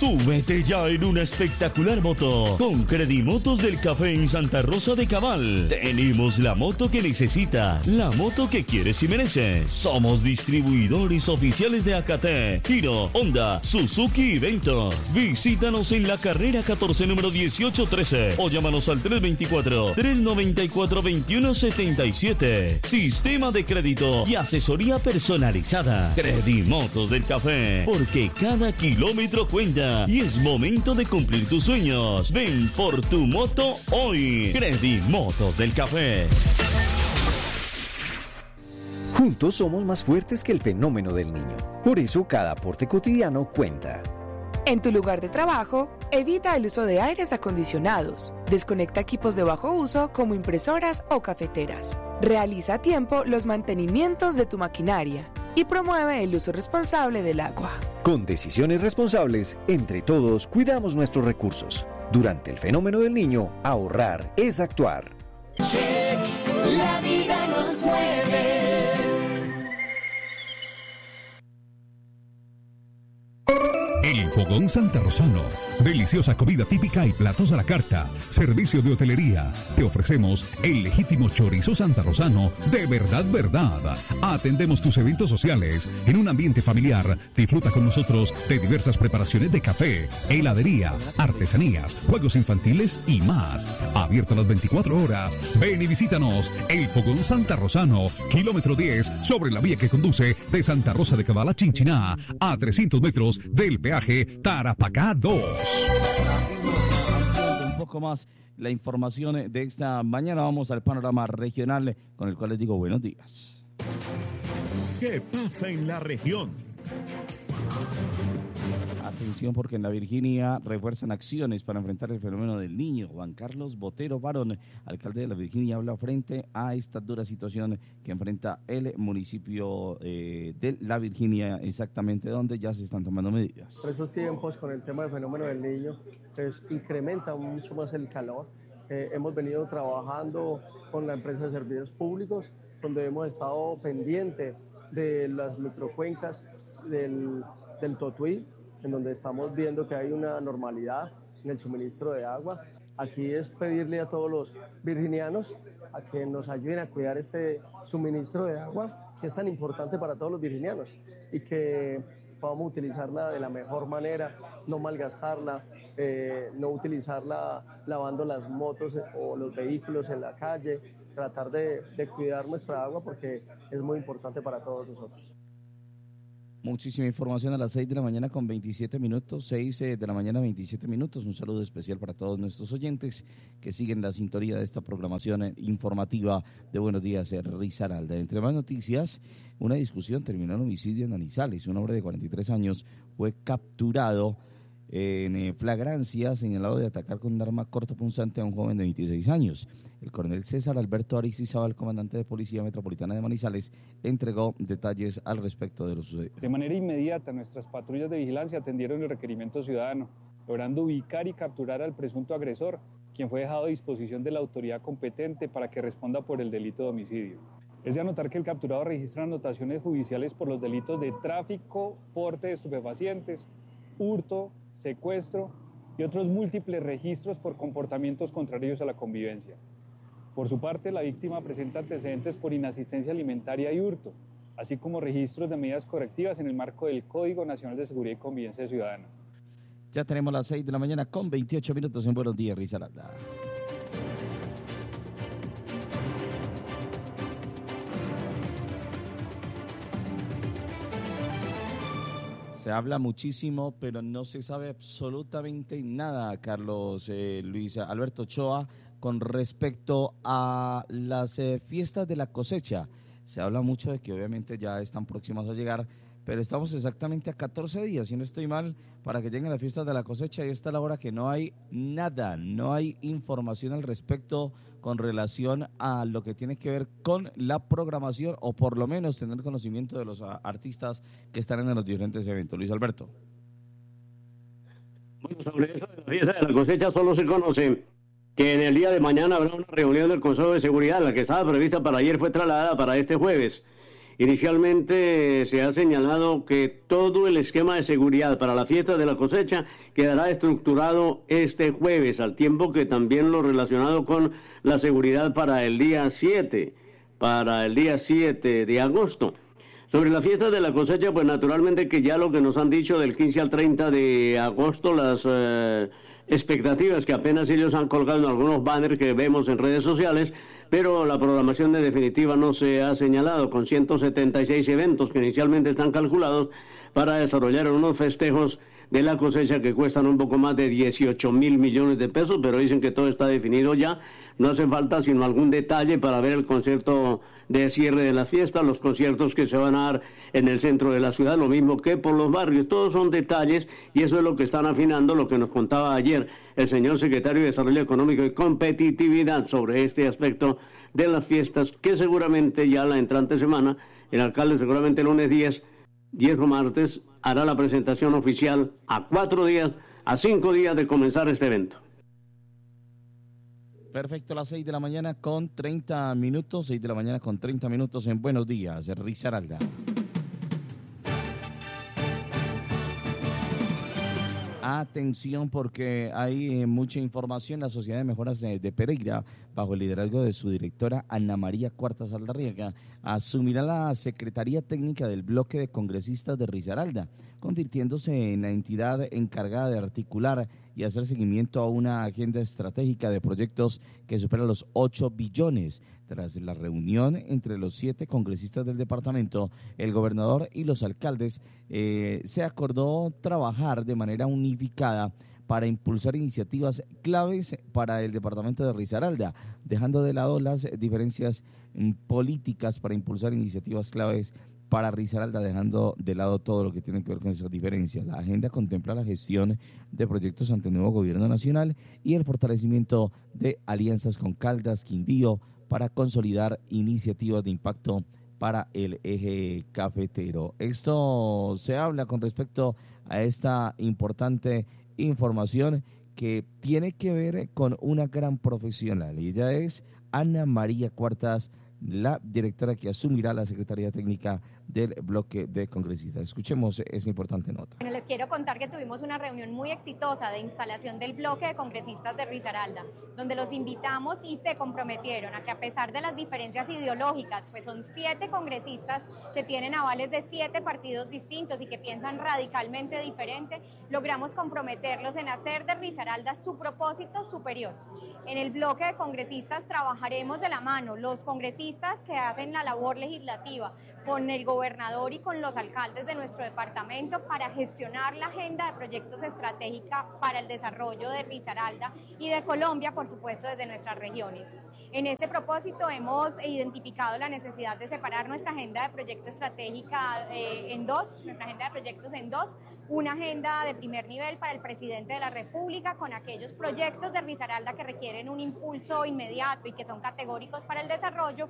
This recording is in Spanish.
Súbete ya en una espectacular moto con Credimotos del Café en Santa Rosa de Cabal. Tenemos la moto que necesita, la moto que quieres y mereces. Somos distribuidores oficiales de AKT, Giro, Honda, Suzuki y Ventos. Visítanos en la carrera 14, número 1813 o llámanos al 324-394-2177. Sistema de crédito y asesoría personalizada. Credimotos del Café, porque cada kilómetro cuenta y es momento de cumplir tus sueños. Ven por tu moto hoy. Credimotos del Café. Juntos somos más fuertes que el fenómeno del niño. Por eso cada aporte cotidiano cuenta. En tu lugar de trabajo, evita el uso de aires acondicionados. Desconecta equipos de bajo uso como impresoras o cafeteras. Realiza a tiempo los mantenimientos de tu maquinaria y promueve el uso responsable del agua. Con decisiones responsables, entre todos cuidamos nuestros recursos. Durante el fenómeno del niño, ahorrar es actuar. Check, la vida nos mueve. El Fogón Santa Rosano. Deliciosa comida típica y platos a la carta. Servicio de hotelería. Te ofrecemos el legítimo chorizo santarrosano de verdad, verdad. Atendemos tus eventos sociales. En un ambiente familiar, disfruta con nosotros de diversas preparaciones de café, heladería, artesanías, juegos infantiles y más. Abierto las 24 horas. Ven y visítanos. El Fogón Santa Rosano, kilómetro 10, sobre la vía que conduce de Santa Rosa de Cabal a Chinchiná, a 300 metros del peaje Tarapacá 2. Un poco más la información de esta mañana. Vamos al panorama regional con el cual les digo buenos días. ¿Qué pasa en la región? Atención, porque en la Virginia refuerzan acciones para enfrentar el fenómeno del niño. Juan Carlos Botero Barón, alcalde de la Virginia, habla frente a esta dura situación que enfrenta el municipio de la Virginia, exactamente donde ya se están tomando medidas. Por esos tiempos, con el tema del fenómeno del niño, pues incrementa mucho más el calor. Hemos venido trabajando con la empresa de servicios públicos, donde hemos estado pendiente de las microcuencas del Totuí, en donde estamos viendo que hay una normalidad en el suministro de agua. Aquí es pedirle a todos los virginianos a que nos ayuden a cuidar este suministro de agua, que es tan importante para todos los virginianos, y que podamos utilizarla de la mejor manera, no malgastarla, no utilizarla lavando las motos o los vehículos en la calle, tratar de cuidar nuestra agua porque es muy importante para todos nosotros. Muchísima información a las 6 de la mañana con 27 minutos, 6 de la mañana 27 minutos. Un saludo especial para todos nuestros oyentes que siguen la sintonía de esta programación informativa de Buenos Días, Risaralda. Entre más noticias, una discusión terminó en homicidio en Manizales. Un hombre de 43 años fue capturado en flagrancia, señalado de atacar con un arma cortopunzante a un joven de 26 años. El coronel César Alberto Aristizábal, comandante de Policía Metropolitana de Manizales, entregó detalles al respecto de lo sucedido. De manera inmediata, nuestras patrullas de vigilancia atendieron el requerimiento ciudadano, logrando ubicar y capturar al presunto agresor, quien fue dejado a disposición de la autoridad competente para que responda por el delito de homicidio. Es de anotar que el capturado registra anotaciones judiciales por los delitos de tráfico, porte de estupefacientes, hurto, secuestro y otros múltiples registros por comportamientos contrarios a la convivencia. Por su parte, la víctima presenta antecedentes por inasistencia alimentaria y hurto, así como registros de medidas correctivas en el marco del Código Nacional de Seguridad y Convivencia Ciudadana. Ya tenemos las 6 de la mañana con 28 minutos en Buenos Días, Risaralda. Se habla muchísimo, pero no se sabe absolutamente nada, Carlos Luis Alberto Ochoa, con respecto a las fiestas de la cosecha. Se habla mucho de que obviamente ya están próximas a llegar, pero estamos exactamente a 14 días, si no estoy mal, para que lleguen las fiestas de la cosecha, y esta es la hora que no hay nada, no hay información al respecto con relación a lo que tiene que ver con la programación, o por lo menos tener conocimiento de los artistas que están en los diferentes eventos. Luis Alberto. Bueno, sobre eso de la fiesta de la cosecha solo se conoce que en el día de mañana habrá una reunión del Consejo de Seguridad. La que estaba prevista para ayer fue trasladada para este jueves. Inicialmente se ha señalado que todo el esquema de seguridad para la fiesta de la cosecha quedará estructurado este jueves, al tiempo que también lo relacionado con la seguridad para el día 7 de agosto. Sobre la fiesta de la cosecha, pues naturalmente que ya lo que nos han dicho del 15 al 30 de agosto, las expectativas que apenas ellos han colgado en algunos banners que vemos en redes sociales, pero la programación de definitiva no se ha señalado, con 176 eventos que inicialmente están calculados para desarrollar unos festejos de la cosecha que cuestan un poco más de 18 mil millones de pesos, pero dicen que todo está definido ya. No hace falta sino algún detalle para ver el concierto de cierre de la fiesta, los conciertos que se van a dar en el centro de la ciudad, lo mismo que por los barrios. Todos son detalles y eso es lo que están afinando, lo que nos contaba ayer el señor secretario de Desarrollo Económico y Competitividad sobre este aspecto de las fiestas, que seguramente ya la entrante semana, el alcalde seguramente el lunes 10 o martes, hará la presentación oficial a 5 días de comenzar este evento. Perfecto, las 6 de la mañana con 30 minutos, 6 de la mañana con 30 minutos en Buenos Días, Risaralda. Atención porque hay mucha información. La Sociedad de Mejoras de Pereira, bajo el liderazgo de su directora Ana María Cuartas Aldarriaga, asumirá la Secretaría Técnica del Bloque de Congresistas de Risaralda, convirtiéndose en la entidad encargada de articular y hacer seguimiento a una agenda estratégica de proyectos que supera los 8 billones. Tras la reunión entre los 7 congresistas del departamento, el gobernador y los alcaldes, se acordó trabajar de manera unificada para impulsar iniciativas claves para el departamento de Risaralda, dejando de lado las diferencias políticas para impulsar iniciativas claves para Risaralda, dejando de lado todo lo que tiene que ver con esas diferencias. La agenda contempla la gestión de proyectos ante el nuevo gobierno nacional y el fortalecimiento de alianzas con Caldas, Quindío, para consolidar iniciativas de impacto para el eje cafetero. Esto se habla con respecto a esta importante información que tiene que ver con una gran profesional. Ella es Ana María Cuartas, la directora que asumirá la Secretaría Técnica del Bloque de Congresistas. Escuchemos esa importante nota. Bueno, les quiero contar que tuvimos una reunión muy exitosa de instalación del Bloque de Congresistas de Risaralda, donde los invitamos y se comprometieron a que, a pesar de las diferencias ideológicas, pues son 7 congresistas que tienen avales de 7 partidos distintos y que piensan radicalmente diferente, logramos comprometerlos en hacer de Risaralda su propósito superior. En el Bloque de Congresistas trabajaremos de la mano los congresistas que hacen la labor legislativa con el gobernador y con los alcaldes de nuestro departamento para gestionar la agenda de proyectos estratégicos para el desarrollo de Risaralda y de Colombia, por supuesto, desde nuestras regiones. En este propósito hemos identificado la necesidad de separar nuestra agenda de proyecto estratégica en dos, una agenda de primer nivel para el presidente de la República con aquellos proyectos de Risaralda que requieren un impulso inmediato y que son categóricos para el desarrollo,